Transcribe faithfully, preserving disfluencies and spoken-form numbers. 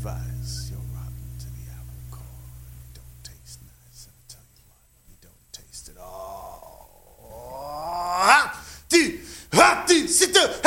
advise you're rotten to the apple core. It don't taste nice, and I tell you what, you don't taste it all. Ha! Dude, ha! Dude, sit down.